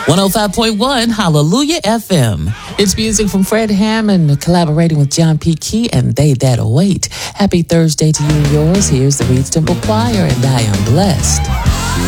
105.1 Hallelujah FM. It's music from Fred Hammond collaborating with John P. Key and They That Await. Happy Thursday to you and yours. Here's the Reeds Temple Choir, and I am blessed.